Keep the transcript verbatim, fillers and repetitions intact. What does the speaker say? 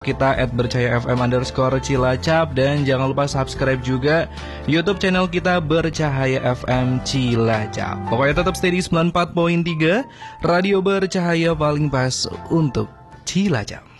kita at bercahaya F M underscore Cilacap. Dan jangan lupa subscribe juga YouTube channel kita Bercahaya F M Cilacap. Pokoknya tetap stay di sembilan puluh empat koma tiga Radio Bercahaya, paling pas untuk Cilacap.